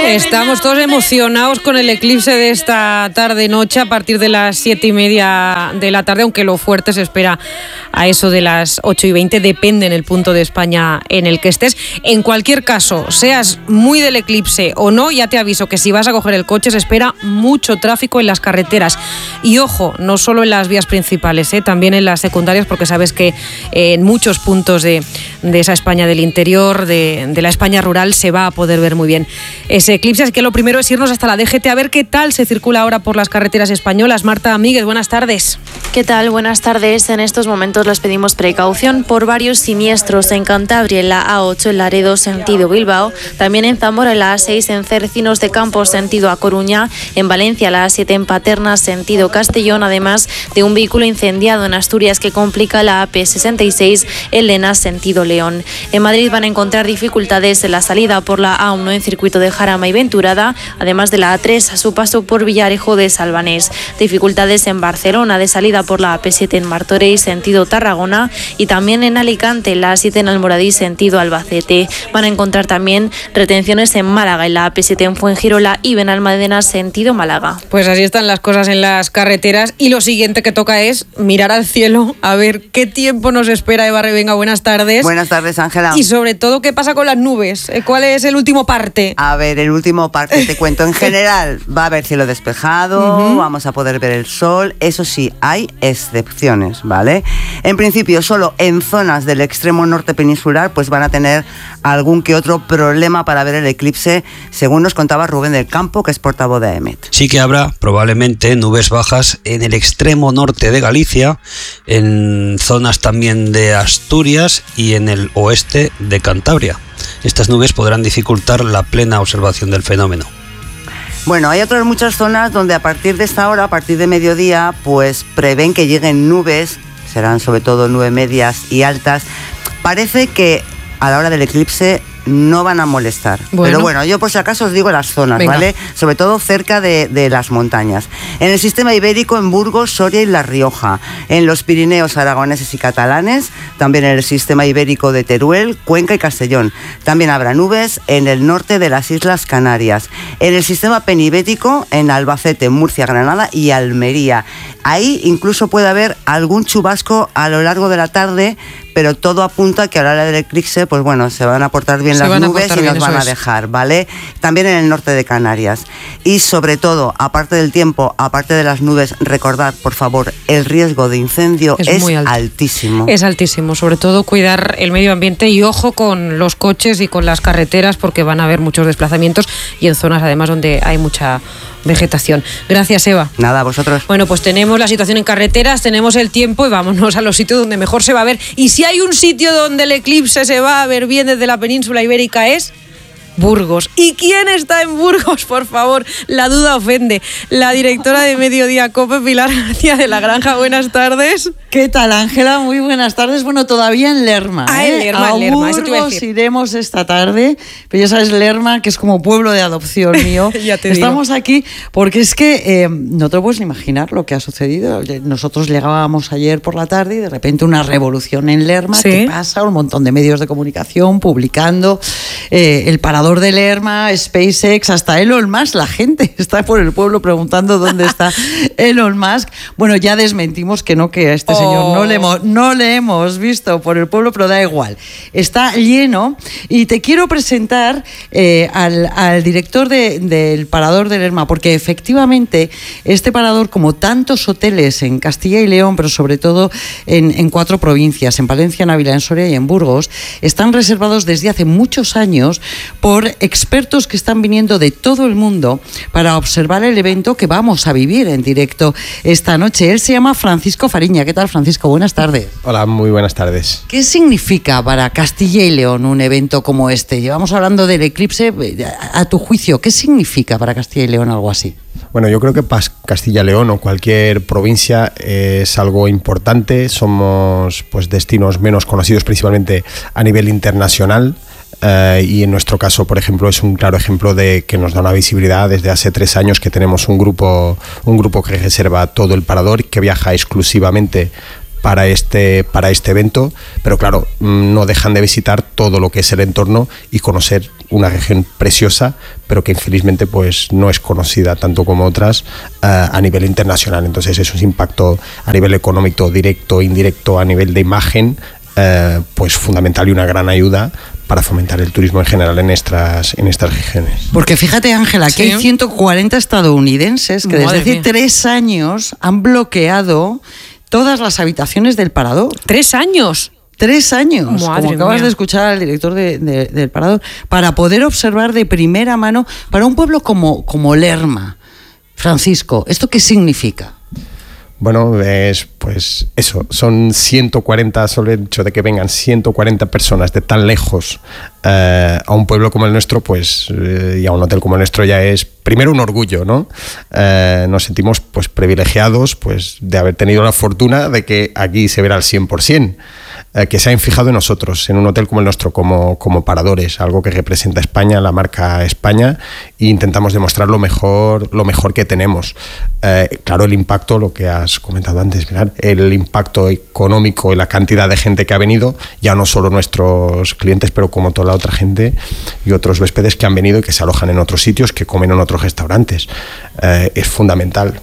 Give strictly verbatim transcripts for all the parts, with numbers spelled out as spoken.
Estamos todos emocionados con el eclipse de esta tarde-noche a partir de las siete y media de la tarde, aunque lo fuerte se espera a eso de las ocho y veinte, depende en el punto de España en el que estés. En cualquier caso, seas muy del eclipse o no, ya te aviso que si vas a coger el coche se espera mucho tráfico en las carreteras. Y ojo, no solo en las vías principales, ¿eh? También en las secundarias, porque sabes que eh, en muchos puntos de, de esa España del interior, de, de la España rural, se va a poder ver muy bien ese eclipse. Así que lo primero es irnos hasta la D G T a ver qué tal se circula ahora por las carreteras españolas. Marta Míguez, buenas tardes. ¿Qué tal? Buenas tardes. En estos momentos les pedimos precaución por varios siniestros en Cantabria, en la A ocho en Laredo, sentido Bilbao, también en Zamora en la A seis en Cercinos de Campos, sentido A Coruña, en Valencia la A siete en Paterna, sentido Castellón, además de un vehículo incendiado en Asturias que complica la A P sesenta y seis en Lena, sentido León. En Madrid van a encontrar dificultades en la salida por la A uno en circuito de Jarama y Venturada, además de la A tres a su paso por Villarejo de Salvanés. Dificultades en Barcelona de salida por la A P siete en Martorell, sentido Tarragona, y también en Alicante, la A siete en Almoradí, sentido Albacete. Van a encontrar también retenciones en Málaga, en la A P siete en Fuengirola y Benalmádena, sentido Málaga. Pues así están las cosas en las carreteras, y lo siguiente que toca es mirar al cielo a ver qué tiempo nos espera. Eva Revenga, buenas tardes. Buenas tardes, Ángela. Y sobre todo, ¿qué pasa con las nubes? ¿Cuál es el último parte? A ver, el último parte te cuento. En general va a haber cielo despejado, uh-huh. Vamos a poder ver el sol. Eso sí, hay excepciones, ¿vale? En principio, solo en zonas del extremo norte peninsular pues van a tener algún que otro problema para ver el eclipse, según nos contaba Rubén del Campo, que es portavoz de A E M E T. Sí que habrá probablemente nubes bajas en el extremo norte de Galicia, en zonas también de Asturias y en el oeste de Cantabria. Estas nubes podrán dificultar la plena observación del fenómeno. Bueno, hay otras muchas zonas donde a partir de esta hora, a partir de mediodía, pues prevén que lleguen nubes, serán sobre todo nubes medias y altas. Parece que a la hora del eclipse no van a molestar. Bueno. Pero bueno, yo por si acaso os digo las zonas, Venga. ¿vale? Sobre todo cerca de, de las montañas. En el sistema ibérico, en Burgos, Soria y La Rioja. En los Pirineos aragoneses y catalanes. También en el sistema ibérico de Teruel, Cuenca y Castellón. También habrá nubes en el norte de las Islas Canarias. En el sistema penibético, en Albacete, Murcia, Granada y Almería. Ahí incluso puede haber algún chubasco a lo largo de la tarde, pero todo apunta a que a la hora del eclipse, pues bueno, se van a portar bien se las nubes y nos van a dejar, ¿vale? También en el norte de Canarias. Y sobre todo, aparte del tiempo, aparte de las nubes, recordad, por favor, el riesgo de incendio es, es muy alto. altísimo. Es altísimo, sobre todo cuidar el medio ambiente y ojo con los coches y con las carreteras, porque van a haber muchos desplazamientos y en zonas además donde hay mucha vegetación. Gracias, Eva. Nada, a vosotros. Bueno, pues tenemos la situación en carreteras, tenemos el tiempo y vámonos a los sitios donde mejor se va a ver. Y si hay un sitio donde el eclipse se va a ver bien desde la península ibérica es Burgos. ¿Y quién está en Burgos? Por favor, la duda ofende. La directora de Mediodía COPE, Pilar García de la Granja. Buenas tardes. ¿Qué tal, Ángela? Muy buenas tardes. Bueno, todavía en Lerma. Ah, ¿eh? en Lerma, a en Lerma. Burgos Eso te iba a decir. Iremos esta tarde, pero ya sabes, Lerma, que es como pueblo de adopción mío. Ya te Estamos digo. aquí porque es que eh, no te lo puedes ni imaginar lo que ha sucedido. Nosotros llegábamos ayer por la tarde y de repente una revolución en Lerma. ¿Sí? ¿Qué pasa? Un montón de medios de comunicación publicando eh, el parador de Lerma, SpaceX, hasta Elon Musk. La gente está por el pueblo preguntando dónde está Elon Musk. Bueno, ya desmentimos que no, que a este oh. señor no le, hemos, no le hemos visto por el pueblo, pero da igual. Está lleno y te quiero presentar eh, al, al director de, del parador de Lerma, porque efectivamente este parador, como tantos hoteles en Castilla y León, pero sobre todo en, en cuatro provincias, en Palencia, en Ávila, en Soria y en Burgos, están reservados desde hace muchos años por expertos que están viniendo de todo el mundo para observar el evento que vamos a vivir en directo esta noche. Él se llama Francisco Fariña. ¿Qué tal, Francisco? Buenas tardes. Hola, muy buenas tardes. ¿Qué significa para Castilla y León un evento como este? Llevamos hablando del eclipse. A tu juicio, ¿qué significa para Castilla y León algo así? Bueno, yo creo que para Castilla y León o cualquier provincia es algo importante. Somos pues destinos menos conocidos principalmente a nivel internacional. Uh, y en nuestro caso, por ejemplo, es un claro ejemplo de que nos da una visibilidad. Desde hace tres años que tenemos un grupo, un grupo que reserva todo el parador, que viaja exclusivamente para este, para este evento, pero claro, no dejan de visitar todo lo que es el entorno y conocer una región preciosa, pero que infelizmente pues no es conocida tanto como otras uh, a nivel internacional. Entonces eso es impacto a nivel económico directo, indirecto, a nivel de imagen, uh, pues fundamental y una gran ayuda para fomentar el turismo en general en estas, en estas regiones. Porque fíjate, Ángela, que ¿sí? Hay ciento cuarenta estadounidenses que Madre desde hace mía. tres años han bloqueado todas las habitaciones del Parador. ¿Tres años? Tres años, Madre como acabas mía. de escuchar al director de, de, del Parador, para poder observar de primera mano, para un pueblo como, como Lerma. Francisco, ¿esto qué significa? Bueno, es pues eso, son ciento cuarenta, solo el hecho de que vengan ciento cuarenta personas de tan lejos eh, a un pueblo como el nuestro, pues eh, y a un hotel como el nuestro ya es primero un orgullo, ¿no? Eh, nos sentimos pues privilegiados pues de haber tenido la fortuna de que aquí se verá al cien por ciento. Eh, que se han fijado en nosotros, en un hotel como el nuestro, como, como Paradores, algo que representa a España, la marca España, e intentamos demostrar lo mejor, lo mejor que tenemos. Eh, claro, el impacto, lo que has comentado antes, mirad, el impacto económico y la cantidad de gente que ha venido, ya no solo nuestros clientes, pero como toda la otra gente y otros huéspedes que han venido y que se alojan en otros sitios, que comen en otros restaurantes. Eh, es fundamental.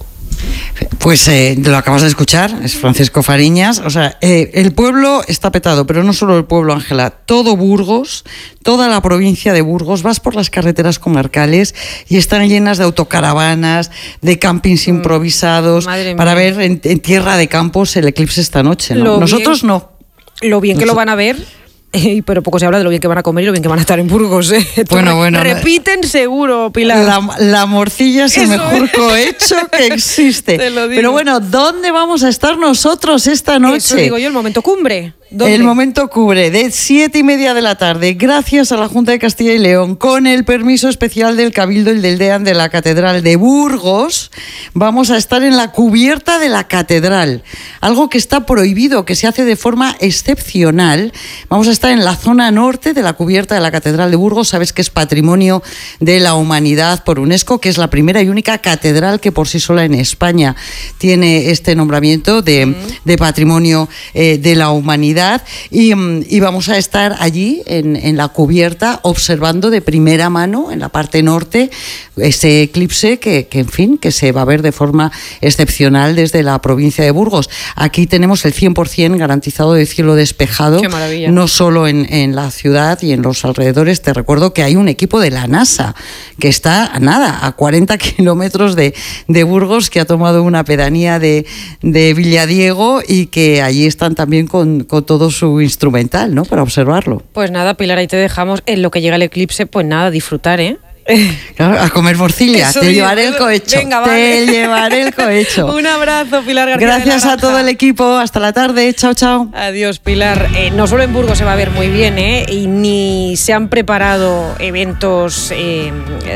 Pues eh, lo acabas de escuchar, es Francisco Fariñas. O sea, eh, el pueblo está petado, pero no solo el pueblo, Ángela, todo Burgos, toda la provincia de Burgos, vas por las carreteras comarcales y están llenas de autocaravanas, de campings mm, improvisados, para ver en, en tierra de campos el eclipse esta noche, ¿no? Nosotros bien, no. Lo bien que Nos... lo van a ver. Eh, pero poco se habla de lo bien que van a comer y lo bien que van a estar en Burgos. ¿eh? Bueno, bueno. Repiten seguro, Pilar. La, la morcilla es el mejor cohecho que existe. Te lo digo. Pero bueno, ¿dónde vamos a estar nosotros esta noche? Eso digo yo, el momento cumbre. ¿Dónde? El momento cubre de siete y media de la tarde, gracias a la Junta de Castilla y León, con el permiso especial del Cabildo y del DEAN de la Catedral de Burgos, vamos a estar en la cubierta de la Catedral, algo que está prohibido, que se hace de forma excepcional. Vamos a estar en la zona norte de la cubierta de la Catedral de Burgos. Sabes que es Patrimonio de la Humanidad por UNESCO, que es la primera y única catedral que por sí sola en España tiene este nombramiento de, mm. de Patrimonio eh, de la Humanidad. Y, y vamos a estar allí en, en la cubierta observando de primera mano en la parte norte ese eclipse que, que en fin que se va a ver de forma excepcional desde la provincia de Burgos. Aquí tenemos el cien por ciento garantizado de cielo despejado. Qué maravilla. No solo en, en la ciudad y en los alrededores. Te recuerdo que hay un equipo de la NASA que está a nada, a cuarenta kilómetros de, de Burgos, que ha tomado una pedanía de, de Villadiego y que allí están también con, con todo su instrumental, ¿no? Para observarlo. Pues nada, Pilar, ahí te dejamos. En lo que llega el eclipse, pues nada, disfrutar, ¿eh? Claro, a comer morcilla. Eso te digo, llevaré el cohecho. Venga, te vale. llevaré el cohecho. Un abrazo, Pilar García. Gracias a todo el equipo. Hasta la tarde. Chao, chao. Adiós, Pilar. Eh, no solo en Burgos se va a ver muy bien, ¿eh? Y ni se han preparado eventos eh,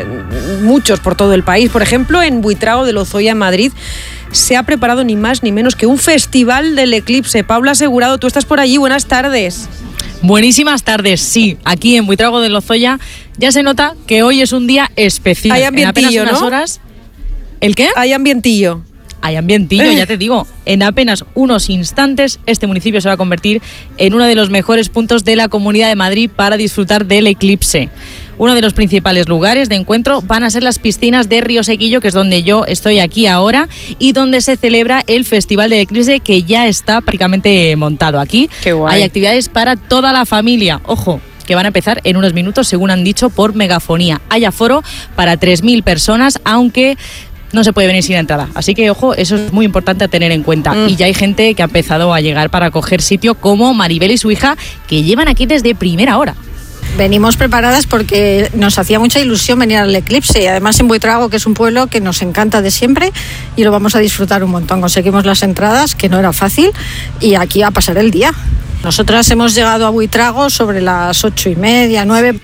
muchos por todo el país. Por ejemplo, en Buitrago de Lozoya, en Madrid, se ha preparado ni más ni menos que un festival del eclipse. Paula Asegurado, tú estás por allí. Buenas tardes. Buenísimas tardes, sí. Aquí en Buitrago de Lozoya ya se nota que hoy es un día especial. Hay ambientillo, en apenas unas ¿no? horas. ¿El qué? Hay ambientillo. Hay ambientillo, ya te digo. En apenas unos instantes este municipio se va a convertir en uno de los mejores puntos de la Comunidad de Madrid para disfrutar del eclipse. Uno de los principales lugares de encuentro van a ser las piscinas de Río Sequillo, que es donde yo estoy aquí ahora, y donde se celebra el Festival del Eclipse, que ya está prácticamente montado aquí. Qué guay. Hay actividades para toda la familia. Ojo, que van a empezar en unos minutos, según han dicho, por megafonía. Hay aforo para tres mil personas, aunque no se puede venir sin entrada. Así que, ojo, eso es muy importante a tener en cuenta. Mm. Y ya hay gente que ha empezado a llegar para coger sitio, como Maribel y su hija, que llevan aquí desde primera hora. Venimos preparadas porque nos hacía mucha ilusión venir al eclipse, y además en Buitrago, que es un pueblo que nos encanta de siempre, y lo vamos a disfrutar un montón. Conseguimos las entradas, que no era fácil, y aquí a pasar el día. Nosotras hemos llegado a Buitrago sobre las ocho y media, nueve.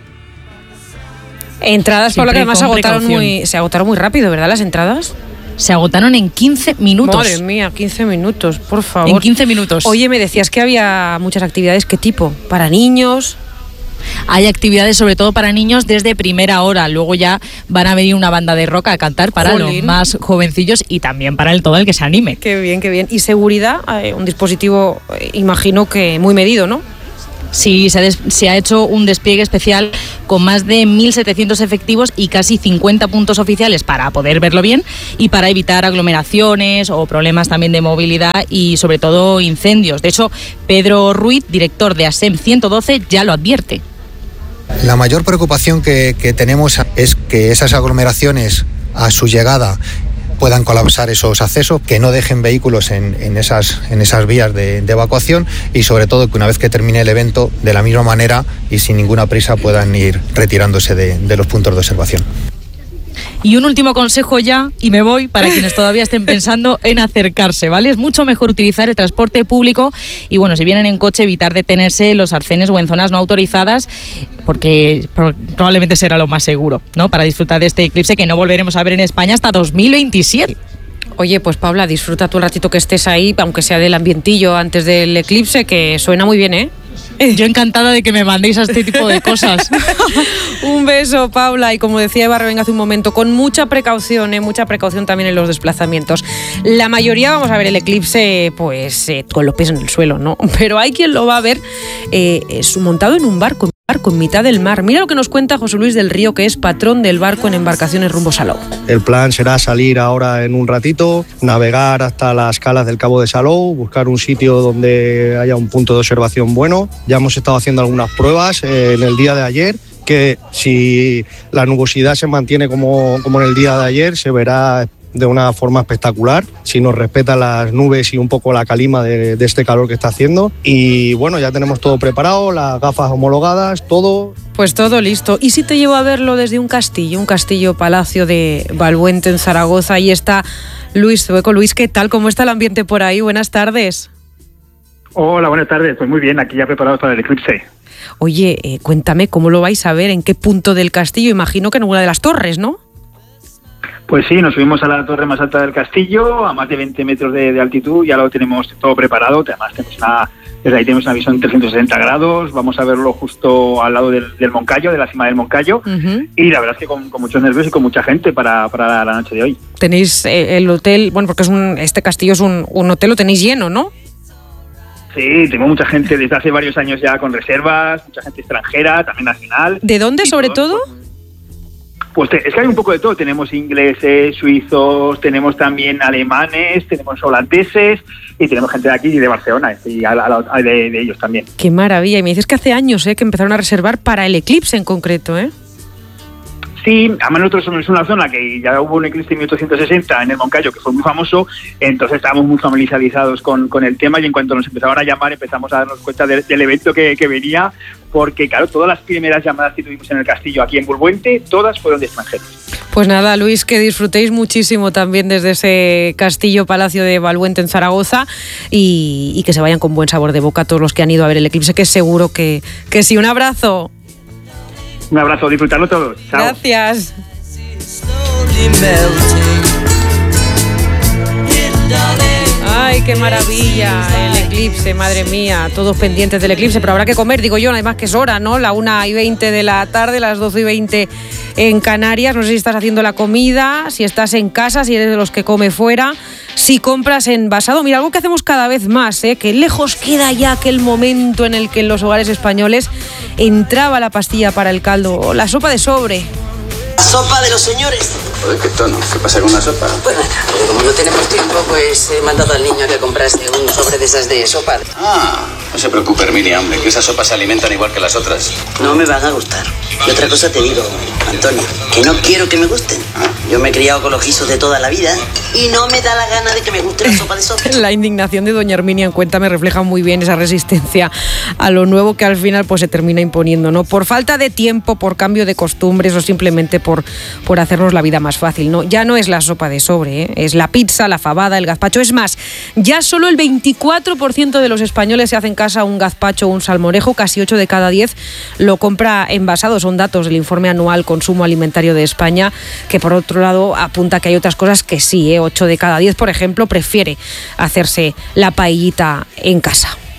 Entradas, Paula, que además se agotaron, muy, se agotaron muy rápido, ¿verdad? Las entradas. Se agotaron en quince minutos. Madre mía, quince minutos, por favor. En quince minutos. Oye, me decías que había muchas actividades. ¿Qué tipo? ¿Para niños? Hay actividades sobre todo para niños desde primera hora, luego ya van a venir una banda de rock a cantar para Jolín. Los más jovencillos y también para el todo el que se anime. Qué bien, qué bien. Y seguridad, eh, un dispositivo, eh, imagino que muy medido, ¿no? Sí, se, des, se ha hecho un despliegue especial con más de mil setecientos efectivos y casi cincuenta puntos oficiales para poder verlo bien y para evitar aglomeraciones o problemas también de movilidad y sobre todo incendios. De hecho, Pedro Ruiz, director de ASEM ciento doce, ya lo advierte. La mayor preocupación que, que tenemos es que esas aglomeraciones a su llegada puedan colapsar esos accesos, que no dejen vehículos en, en, esas, en esas vías de, de evacuación y sobre todo que una vez que termine el evento, de la misma manera y sin ninguna prisa puedan ir retirándose de, de los puntos de observación. Y un último consejo ya, y me voy, para quienes todavía estén pensando en acercarse, ¿vale? Es mucho mejor utilizar el transporte público y, bueno, si vienen en coche, evitar detenerse en los arcenes o en zonas no autorizadas, porque probablemente será lo más seguro, ¿no? Para disfrutar de este eclipse que no volveremos a ver en España hasta dos mil veintisiete. Oye, pues Paula, disfruta tú el ratito que estés ahí, aunque sea del ambientillo antes del eclipse, que suena muy bien, ¿eh? Yo encantada de que me mandéis a este tipo de cosas. Un beso, Paula. Y como decía Eva Revenga hace un momento, con mucha precaución, ¿eh? mucha precaución también en los desplazamientos. La mayoría vamos a ver el eclipse pues eh, con los pies en el suelo, ¿no? Pero hay quien lo va a ver eh, montado en un barco, barco en mitad del mar. Mira lo que nos cuenta José Luis del Río, que es patrón del barco en embarcaciones rumbo Salou. El plan será salir ahora en un ratito, navegar hasta las calas del Cabo de Salou, buscar un sitio donde haya un punto de observación bueno. Ya hemos estado haciendo algunas pruebas eh, en el día de ayer, que si la nubosidad se mantiene como, como en el día de ayer, se verá de una forma espectacular, si nos respetan las nubes y un poco la calima de, de este calor que está haciendo. Y bueno, ya tenemos todo preparado, las gafas homologadas, todo. Pues todo listo. ¿Y si te llevo a verlo desde un castillo, un castillo palacio de Balbuente en Zaragoza? Ahí está Luis Zueco. Luis, ¿qué tal? ¿Cómo está el ambiente por ahí? Buenas tardes. Hola, buenas tardes. Pues muy bien, aquí ya preparados para el eclipse. Oye, eh, cuéntame, ¿cómo lo vais a ver? ¿En qué punto del castillo? Imagino que en una de las torres, ¿no? Pues sí, nos subimos a la torre más alta del castillo, a más de veinte metros de, de altitud, ya lo tenemos todo preparado, además tenemos una, desde ahí tenemos una visión trescientos sesenta grados, vamos a verlo justo al lado del, del Moncayo, de la cima del Moncayo, uh-huh. Y la verdad es que con, con muchos nervios y con mucha gente para, para la noche de hoy. Tenéis eh, el hotel, bueno, porque es un, este castillo es un, un hotel, lo tenéis lleno, ¿no? Sí, tengo mucha gente desde hace varios años ya con reservas, mucha gente extranjera, también nacional. ¿De dónde, sobre todo? Pues, pues es que hay un poco de todo. Tenemos ingleses, suizos, tenemos también alemanes, tenemos holandeses y tenemos gente de aquí y de Barcelona y a, a, a de, de ellos también. Qué maravilla. Y me dices que hace años ¿eh? que empezaron a reservar para el eclipse en concreto, ¿eh? Sí, además nosotros somos una zona que ya hubo un eclipse en mil ochocientos sesenta en el Moncayo, que fue muy famoso, entonces estábamos muy familiarizados con, con el tema y en cuanto nos empezaban a llamar empezamos a darnos cuenta de, del evento que, que venía, porque claro, todas las primeras llamadas que tuvimos en el castillo aquí en Balbuente, todas fueron de extranjeros. Pues nada, Luis, que disfrutéis muchísimo también desde ese castillo palacio de Balbuente en Zaragoza y, y que se vayan con buen sabor de boca todos los que han ido a ver el eclipse, que seguro que, que sí. Un abrazo. Un abrazo, disfrutarlo todos. Chao. Gracias. Ay, qué maravilla el eclipse, madre mía, todos pendientes del eclipse, pero habrá que comer, digo yo, además que es hora, ¿no? La una y veinte de la tarde, las doce y veinte en Canarias. No sé si estás haciendo la comida, si estás en casa, si eres de los que come fuera, si compras envasado. Mira, algo que hacemos cada vez más, ¿eh? Que lejos queda ya aquel momento en el que en los hogares españoles entraba la pastilla para el caldo o la sopa de sobre. La sopa de los señores. Joder, qué tono. ¿Qué pasa con la sopa? Bueno, porque como no tenemos tiempo, pues he mandado al niño a que comprase un sobre de esas de sopa. Ah, no se preocupe, Herminia, hombre, que esas sopas se alimentan igual que las otras. No me van a gustar. Y otra cosa te digo, Antonio, que no quiero que me gusten. Ah. Yo me he criado con los guisos de toda la vida y no me da la gana de que me guste la sopa de sopa. La indignación de doña Herminia en Cuéntame refleja muy bien esa resistencia a lo nuevo que al final pues se termina imponiendo, ¿no? Por falta de tiempo, por cambio de costumbres o simplemente por, por hacernos la vida más fácil, ¿no? Ya no es la sopa de sobre, ¿eh? Es la pizza, la fabada, el gazpacho. Es más, ya solo el veinticuatro por ciento de los españoles se hace en casa un gazpacho o un salmorejo, casi ocho de cada diez lo compra envasado. Son datos del informe anual Consumo Alimentario de España, que por otro lado apunta que hay otras cosas que sí, ¿eh? ocho de cada diez, por ejemplo, prefiere hacerse la paellita en casa.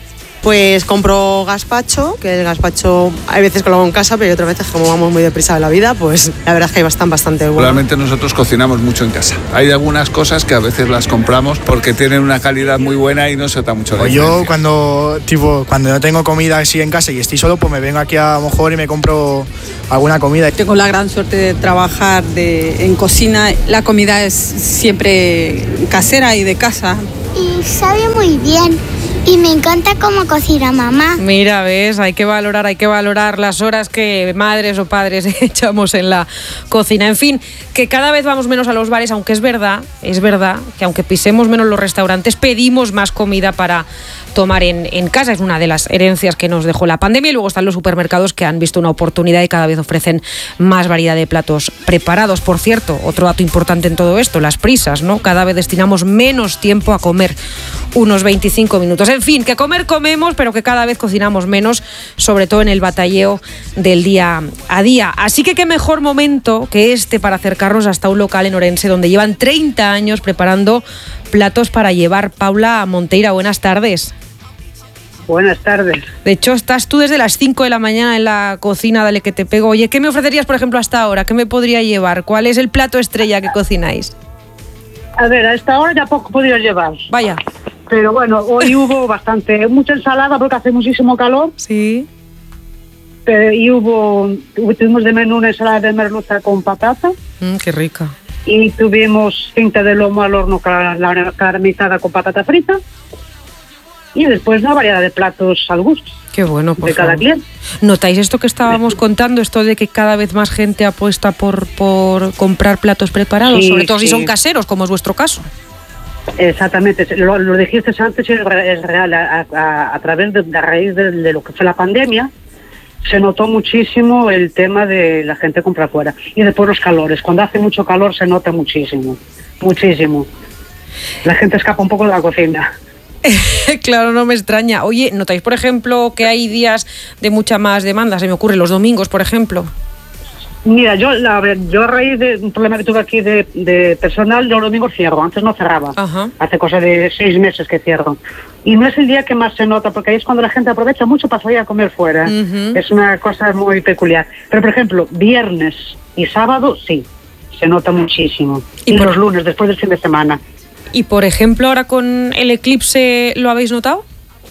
Pues compro gazpacho, que el gazpacho hay veces que lo hago en casa, pero hay otras veces como vamos muy deprisa de la vida, pues la verdad es que están bastante buenos. Realmente nosotros cocinamos mucho en casa. Hay algunas cosas que a veces las compramos porque tienen una calidad muy buena y no se nota mucho la pues diferencia. Yo cuando, tipo, cuando no tengo comida así en casa y estoy solo, pues me vengo aquí a lo mejor y me compro alguna comida. Tengo la gran suerte de trabajar de, en cocina. La comida es siempre casera y de casa. Y sabe muy bien. Y me encanta cómo cocina mamá. Mira, ves, hay que valorar, hay que valorar las horas que madres o padres echamos en la cocina. En fin, que cada vez vamos menos a los bares, aunque es verdad, es verdad que aunque pisemos menos los restaurantes, pedimos más comida para tomar en, en casa. Es una de las herencias que nos dejó la pandemia. Y luego están los supermercados que han visto una oportunidad y cada vez ofrecen más variedad de platos preparados. Por cierto, otro dato importante en todo esto, las prisas, ¿no? Cada vez destinamos menos tiempo a comer, unos veinticinco minutos. En fin, que comer comemos, pero que cada vez cocinamos menos, sobre todo en el batalleo del día a día. Así que qué mejor momento que este para acercarnos hasta un local en Orense donde llevan treinta años preparando platos para llevar. Paula Monteira, buenas tardes. Buenas tardes. De hecho, estás tú desde las cinco de la mañana en la cocina, dale que te pego. Oye, ¿qué me ofrecerías, por ejemplo, hasta ahora? ¿Qué me podría llevar? ¿Cuál es el plato estrella que cocináis? A ver, a esta hora ya poco podría llevar. Vaya. Pero bueno, hoy hubo bastante, mucha ensalada porque hace muchísimo calor. Sí. Pero, y hubo, tuvimos de menú una ensalada de merluza con patata. Mm, qué rica. Y tuvimos cinta de lomo al horno caramelizada con patata frita. Y después una variedad de platos al gusto. Qué bueno, por de cada favor. cliente. ¿Notáis esto que estábamos contando, esto de que cada vez más gente apuesta por, por comprar platos preparados, Sí, sobre todo sí. si son caseros, como es vuestro caso? Exactamente, lo, lo dijiste antes y es re- es real. A, a, a través de, de a raíz de, de lo que fue la pandemia, se notó muchísimo el tema de la gente compra fuera. Y después los calores. Cuando hace mucho calor se nota muchísimo, muchísimo. La gente escapa un poco de la cocina. Claro, no me extraña. Oye, ¿notáis, por ejemplo, que hay días de mucha más demanda? Se me ocurre los domingos, por ejemplo. Mira, yo, la, a ver, yo a raíz de un problema que tuve aquí de, de personal, yo los domingos cierro, antes no cerraba. Ajá. Hace cosa de seis meses que cierro. Y no es el día que más se nota, porque ahí es cuando la gente aprovecha mucho para salir a comer fuera. Uh-huh. Es una cosa muy peculiar. Pero, por ejemplo, viernes y sábado, sí, se nota muchísimo. Y, y por... los lunes, después del fin de semana. Y, por ejemplo, ahora con el eclipse, ¿lo habéis notado?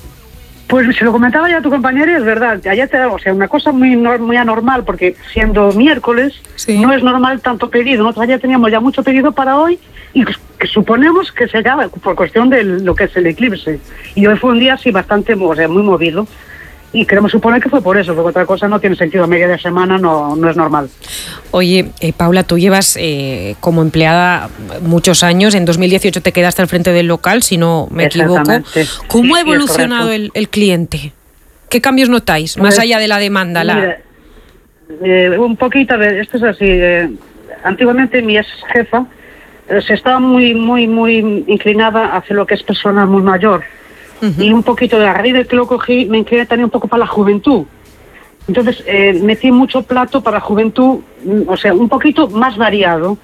Pues se lo comentaba ya a tu compañera y es verdad. Ayer te o sea, una cosa muy muy anormal, porque siendo miércoles, sí, no es normal tanto pedido. Nosotros ayer teníamos ya mucho pedido para hoy y que suponemos que se acaba por cuestión de lo que es el eclipse. Y hoy fue un día así bastante, o sea, muy movido. Y queremos suponer que fue por eso, porque otra cosa no tiene sentido. A media de semana no, no es normal. Oye, eh, Paula, tú llevas eh, como empleada muchos años. En dos mil dieciocho te quedaste al frente del local, si no me equivoco. ¿Cómo sí, ha evolucionado el, el cliente? ¿Qué cambios notáis, más pues, allá de la demanda? La... Mira, eh, un poquito, a ver, esto es así. Eh, antiguamente mi ex jefa eh, se estaba muy, muy, muy inclinada hacia lo que es personal muy mayor. Uh-huh. Y un poquito de la raíz de que lo cogí, me incliné también un poco para la juventud. Entonces eh, metí mucho plato para la juventud, o sea, un poquito más variado,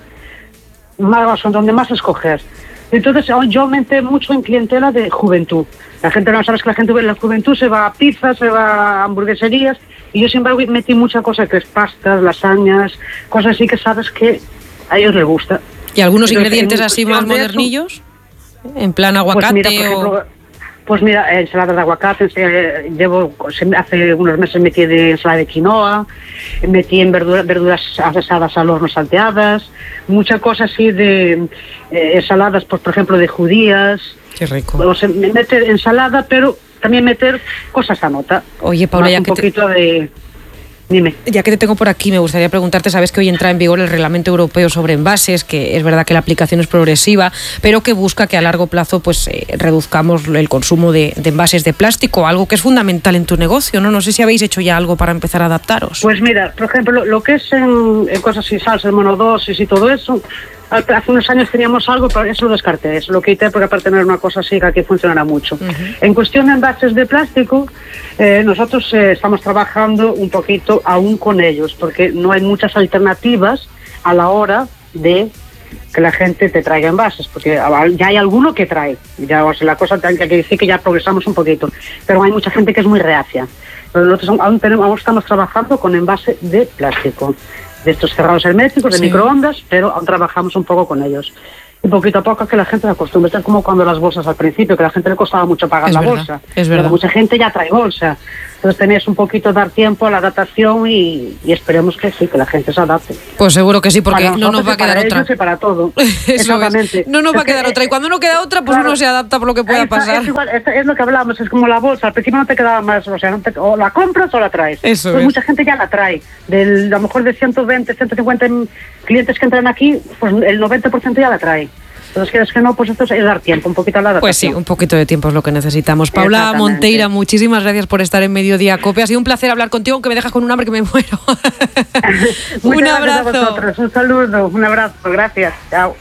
más, donde más escoger. Entonces yo aumenté mucho en clientela de juventud. La gente no sabe que la gente en la juventud se va a pizza, se va a hamburgueserías, y yo siempre metí mucha cosa que es pastas, lasañas, cosas así que sabes que a ellos les gusta. ¿Y algunos Entonces, ingredientes así más modernillos? Eso, ¿en plan aguacate pues mira, por ejemplo, o...? Pues mira, ensalada de aguacate, eh, llevo, hace unos meses metí de ensalada de quinoa, metí en verdura, verduras asadas al horno salteadas, mucha cosa así de eh, ensaladas, pues, por ejemplo, de judías. Qué rico. O sea, meter ensalada, pero también meter cosas a nota. Oye, Paula, ya un que poquito te... de... Dime. Ya que te tengo por aquí, me gustaría preguntarte, sabes que hoy entra en vigor el Reglamento Europeo sobre envases, que es verdad que la aplicación es progresiva, pero que busca que a largo plazo pues eh, reduzcamos el consumo de, de envases de plástico, algo que es fundamental en tu negocio, ¿no? No sé si habéis hecho ya algo para empezar a adaptaros. Pues mira, por ejemplo, lo, lo que es en, en cosas así, salsas, monodosis y todo eso, hace unos años teníamos algo, pero eso lo descarté, eso lo quité porque aparte no era una cosa así que aquí funcionara mucho. Uh-huh. En cuestión de envases de plástico, eh, nosotros eh, estamos trabajando un poquito aún con ellos, porque no hay muchas alternativas a la hora de que la gente te traiga envases, porque ya hay alguno que trae, ya o sea, la cosa hay que decir que ya progresamos un poquito, pero hay mucha gente que es muy reacia. Pero nosotros aún, tenemos, aún estamos trabajando con envase de plástico, de estos cerrados herméticos, de sí. microondas, pero aún trabajamos un poco con ellos. Y poquito a poco que la gente se acostumbre. Es como cuando las bolsas al principio, que a la gente le costaba mucho pagar es la verdad, bolsa. Es verdad. Pero mucha gente ya trae bolsa. Entonces tenéis un poquito dar tiempo a la adaptación y, y esperemos que sí, que la gente se adapte. Pues seguro que sí, porque para no nos va a quedar para otra. Ellos y para todo. Exactamente. No nos va a quedar otra. Y cuando no queda otra, pues claro, uno se adapta por lo que pueda esa, pasar. Es, igual, es, es lo que hablamos, es como la bolsa. Al principio no te quedaba más, o sea, no te, o la compras o la traes. Eso pues es. Mucha gente ya la trae. Del, a lo mejor de ciento veinte, ciento cincuenta clientes que entran aquí, pues el noventa por ciento ya la trae. Entonces, quieres que no, pues esto es dar tiempo, un poquito a la adaptación. Pues sí, un poquito de tiempo es lo que necesitamos. Paula Monteira, muchísimas gracias por estar en Mediodía Cope. Ha sido un placer hablar contigo, aunque me dejas con un hambre que me muero. Un abrazo. A vosotros. Un saludo, un abrazo, gracias. Chao.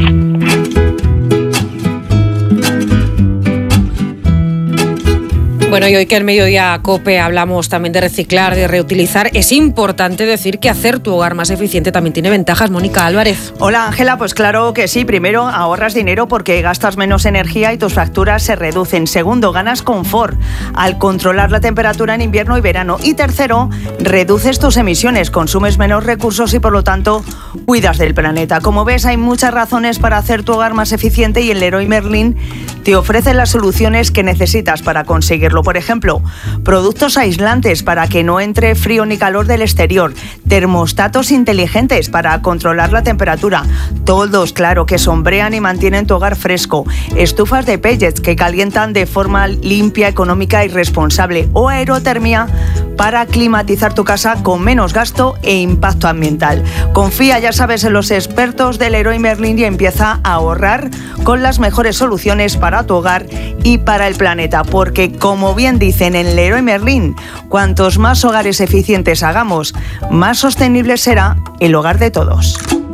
Bueno, y hoy que en Mediodía Cope hablamos también de reciclar, de reutilizar, es importante decir que hacer tu hogar más eficiente también tiene ventajas. Mónica Álvarez. Hola Ángela, pues claro que sí. Primero, ahorras dinero porque gastas menos energía y tus facturas se reducen. Segundo, ganas confort al controlar la temperatura en invierno y verano. Y tercero, reduces tus emisiones, consumes menos recursos y por lo tanto cuidas del planeta. Como ves, hay muchas razones para hacer tu hogar más eficiente y el Leroy Merlin te ofrece las soluciones que necesitas para conseguirlo. Por ejemplo, productos aislantes para que no entre frío ni calor del exterior, termostatos inteligentes para controlar la temperatura, toldos, claro, que sombrean y mantienen tu hogar fresco, estufas de pellets que calientan de forma limpia, económica y responsable, o aerotermia para climatizar tu casa con menos gasto e impacto ambiental. Confía, ya sabes, en los expertos del Leroy Merlin y empieza a ahorrar con las mejores soluciones para tu hogar y para el planeta, porque como bien dicen en Leroy Merlin, cuantos más hogares eficientes hagamos, más sostenible será el hogar de todos.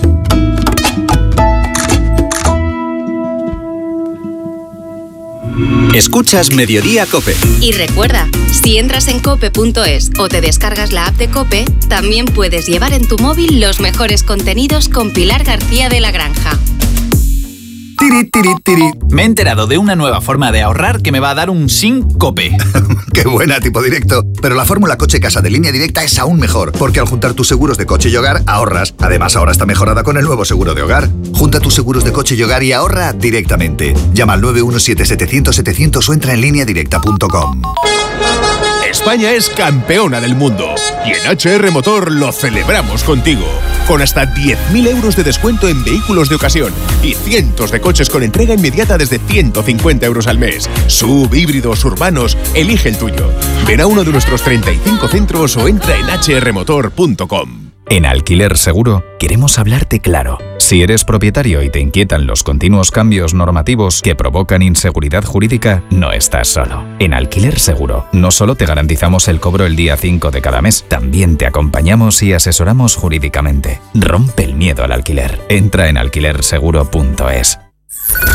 Escuchas Mediodía Cope. Y recuerda, si entras en cope punto es o te descargas la app de Cope, también puedes llevar en tu móvil los mejores contenidos con Pilar García de la Granja. Tiri, tiri, tiri. Me he enterado de una nueva forma de ahorrar que me va a dar un Sincope. ¡Qué buena, tipo directo! Pero la fórmula coche-casa de Línea Directa es aún mejor, porque al juntar tus seguros de coche y hogar, ahorras. Además, ahora está mejorada con el nuevo seguro de hogar. Junta tus seguros de coche y hogar y ahorra directamente. Llama al nueve uno siete, setecientos, setecientos o entra en línea directa punto com. España es campeona del mundo y en H R Motor lo celebramos contigo. Con hasta diez mil euros de descuento en vehículos de ocasión y cientos de coches con entrega inmediata desde ciento cincuenta euros al mes. Sub, híbridos, urbanos, elige el tuyo. Ven a uno de nuestros treinta y cinco centros o entra en hache erre motor punto com. En Alquiler Seguro queremos hablarte claro. Si eres propietario y te inquietan los continuos cambios normativos que provocan inseguridad jurídica, no estás solo. En Alquiler Seguro no solo te garantizamos el cobro el día cinco de cada mes, también te acompañamos y asesoramos jurídicamente. Rompe el miedo al alquiler. Entra en alquiler seguro punto es.